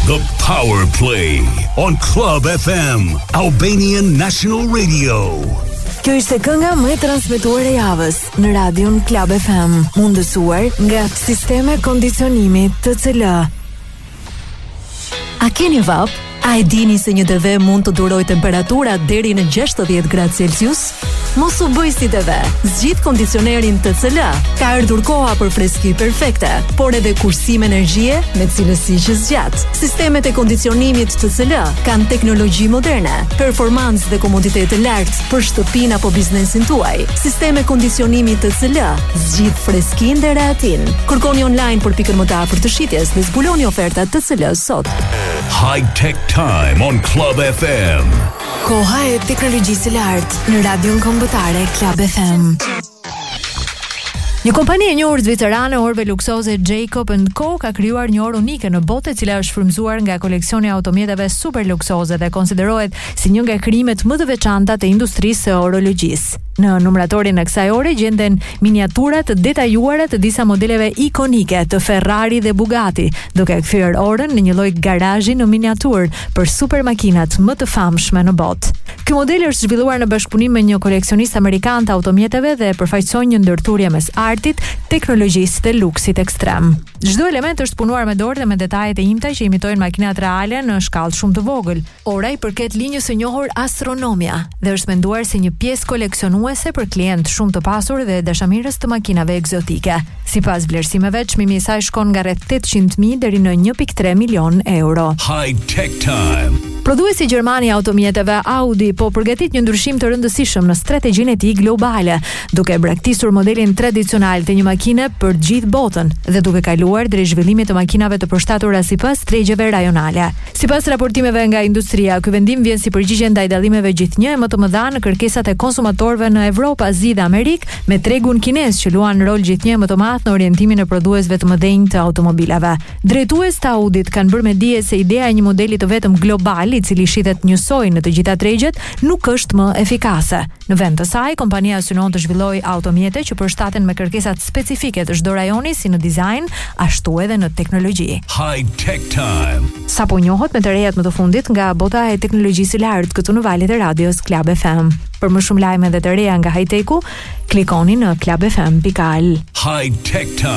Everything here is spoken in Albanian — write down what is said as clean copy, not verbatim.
The Power Play on Club FM, Albanian National Radio. Kjo ishte kënga më e transmetuar e javës në radion Club FM, mundësuar nga Sisteme Kondicionimi TCL. A keni vap? A e dini se një TV mund të duroj temperatura deri në 60 gradë Celsius? Mos u bëj si TV. Zgjidh kondicionerin TCL. Ka ardhur koha për freski perfekte, por edhe kursim energjie me cilësi që zgjat. Sistemet e kondicionimit TCL kanë teknologji moderne, performancë dhe komoditet të lartë për shtëpinë apo biznesin tuaj. Sisteme kondicionimi TCL zgjidh freskinë dhe rehatin. Kërkoni online për pikën më të afërt të shitjes dhe zbuloni ofertat TCL sot. High Tech Time on Club FM. Koha e teknologjisë së lartë në radion kombëtare Club FM. Një kompani e njohur zvicerane orëve luksoze Jacob & Co ka krijuar një orë unike në botë, e cila është frymzuar nga koleksioni i automjeteve super luksoze dhe konsiderohet si një nga krijimet më të veçanta të industrisë së orologjisë. Në numratorin e kësaj ore gjenden miniatura të detajuara të disa modeleve ikonike të Ferrari dhe Bugatti, duke kthyer orën në një lloj garazhi në miniaturë për super makinat më të famshme në botë. Ky model është zhvilluar në bashkëpunim me një koleksionist amerikan të automjeteve dhe përfaqëson një ndërthurje mes artit, teknologjisë dhe luksit ekstrem. Çdo element është punuar me dorë dhe me detajet e imta që imitojnë makinat reale në shkallë shumë të vogël. Ora i përket linjës së njohur Astronomia dhe është menduar si një pjesë koleksionuese për klient shumë të pasur dhe dashamirës të makinave egzotike. Sipas vlerësimeve, çmimi i saj shkon nga rreth 800.000 deri në 1.3 milion euro. High Tech Time. Prodhuesi gjerman i automjeteve Audi po përgatit një ndryshim të rëndësishëm në strategjinë e tij globale, duke braktisur modelin tradicional të një makine për gjithë botën dhe duke kaluar drejt zhvillimit të makinave të përshtatura sipas tregjeve rajonale. Sipas raportimeve nga industria, ky vendim vjen si përgjigje ndaj dallimeve gjithnjë e më të mëdha në kërkesat e konsumatorëve në Evropë, Azi dhe Amerikë, me tregun kinez që luan rol gjithnjë më të madh në orientimin e prodhuesve të mëdhenj të automobilave. Drejtues të Audit kanë bërë me dije se ideja e një modeli të vetëm global, i cili shitet njësoj në të gjitha tregjet, nuk është më efikase. Në vend të saj, kompania synon të zhvillojë automjete që përshtaten me kërkesat specifike të çdo rajoni, si në dizajn, ashtu edhe në teknologji. High Tech Time. Sapo njohët me të rejat më të fundit nga bota e teknologjisë së lartë këtu në valët e radios Club FM. Për më shumë lajme dhe të reja nga high-techu, klikoni në clubfm.al. High Tech Time.